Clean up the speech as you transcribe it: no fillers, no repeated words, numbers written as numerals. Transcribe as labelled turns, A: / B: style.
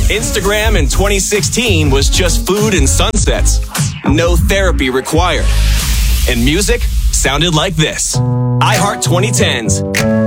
A: Instagram in 2016 was just food and sunsets. No therapy required. And music sounded like this. iHeart 2010s.